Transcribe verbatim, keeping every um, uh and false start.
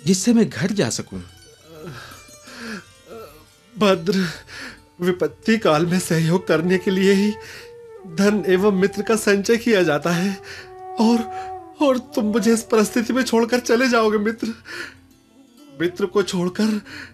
जिससे मैं घर जा सकूं। भद्र, विपत्ति काल में सहयोग करने के लिए ही धन एवं मित्र का संचय किया जाता है, और और तुम मुझे इस परिस्थिति में छोड़कर चले जाओगे मित्र। मित्र को छोड़कर